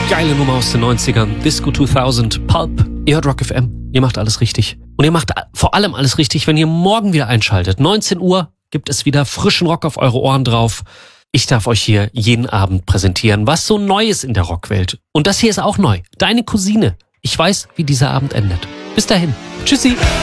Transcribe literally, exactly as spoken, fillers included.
Geile Nummer aus den neunzigern. Disco zweitausend, Pulp. Ihr hört Rock F M. Ihr macht alles richtig. Und ihr macht vor allem alles richtig, wenn ihr morgen wieder einschaltet. neunzehn Uhr gibt es wieder frischen Rock auf eure Ohren drauf. Ich darf euch hier jeden Abend präsentieren, was so neu ist in der Rockwelt. Und das hier ist auch neu. Deine Cousine. Ich weiß, wie dieser Abend endet. Bis dahin. Tschüssi.